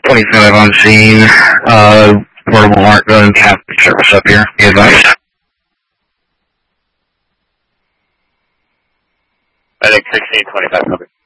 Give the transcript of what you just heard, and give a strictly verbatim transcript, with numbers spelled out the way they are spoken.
twenty-five on scene. Uh, portable aren't gun cap service up here. Be advised. I think sixteen twenty-five covered.